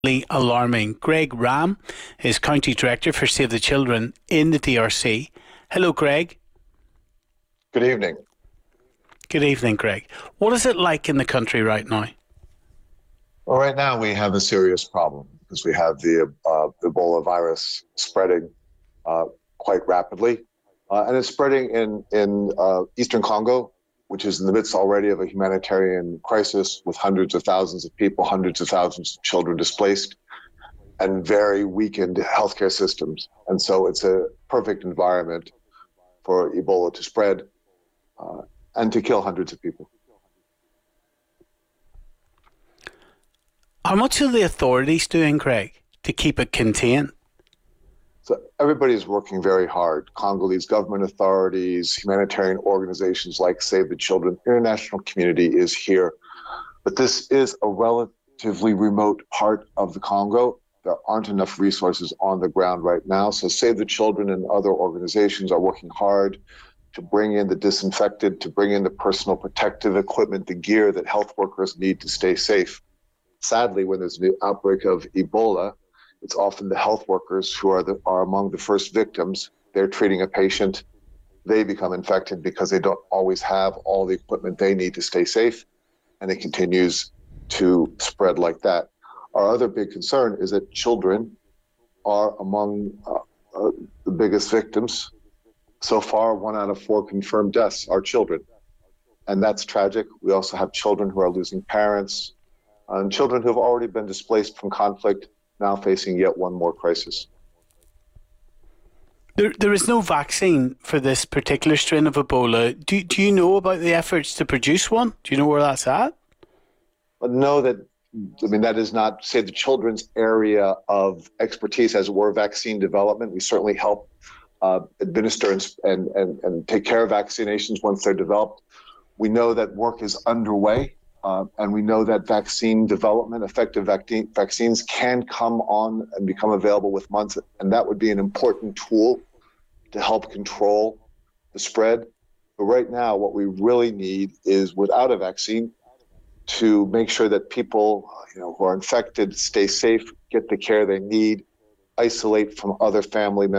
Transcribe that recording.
Alarming. Greg Ram is County Director for Save the Children in the DRC. Hello, Greg. Good evening. Good evening, Greg. What is it like in the country right now? Well, right now we have a serious problem because we have the Ebola virus spreading quite rapidly. And it's spreading in Eastern Congo, which is in the midst already of a humanitarian crisis with hundreds of thousands of people, hundreds of thousands of children displaced, and very weakened healthcare systems. And so it's a perfect environment for Ebola to spread and to kill hundreds of people. How much are the authorities doing, Greg, to keep it contained? So everybody's working very hard. Congolese government authorities, humanitarian organizations like Save the Children, international community is here. But this is a relatively remote part of the Congo. There aren't enough resources on the ground right now. So Save the Children and other organizations are working hard to bring in the disinfectant, to bring in the personal protective equipment, the gear that health workers need to stay safe. Sadly, when there's a new outbreak of Ebola, it's often the health workers who are among the first victims. They're treating a patient. They become infected because they don't always have all the equipment they need to stay safe, and it continues to spread like that. Our other big concern is that children are among the biggest victims. So far, 1 out of 4 confirmed deaths are children, and that's tragic. We also have children who are losing parents, and children who have already been displaced from conflict, now facing yet one more crisis. There is no vaccine for this particular strain of Ebola. Do you know about the efforts to produce one? Do you know where that's at? But know that, that is not, say, the children's area of expertise, as it were, vaccine development. We certainly help administer and take care of vaccinations once they're developed. We know that work is underway. And we know that vaccine development, effective vaccines can come on and become available with months. And that would be an important tool to help control the spread. But right now, what we really need is, without a vaccine, to make sure that people who are infected stay safe, get the care they need, isolate from other family members.